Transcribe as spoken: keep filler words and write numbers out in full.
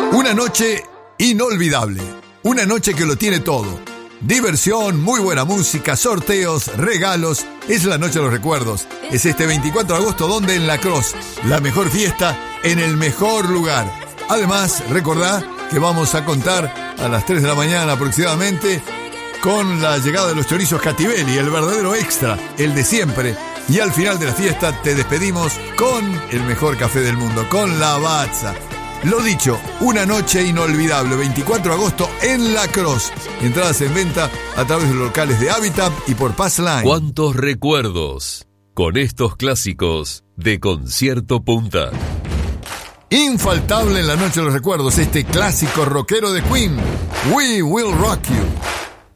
Una noche inolvidable. Una noche que lo tiene todo. Diversión, muy buena música, sorteos, regalos. Es la noche de los recuerdos. Es este veinticuatro de agosto donde en La Cross, la mejor fiesta en el mejor lugar. Además, recordá que vamos a contar a las tres de la mañana aproximadamente con la llegada de los chorizos Cativelli, el verdadero extra, el de siempre. Y al final de la fiesta te despedimos con el mejor café del mundo, con Lavazza. Lo dicho, una noche inolvidable, veinticuatro de agosto en La Cross. Entradas en venta a través de los locales de Habitat y por Passline. ¿Cuántos recuerdos con estos clásicos de Concierto Punta? Infaltable en la noche de los recuerdos, este clásico rockero de Queen, We Will Rock You.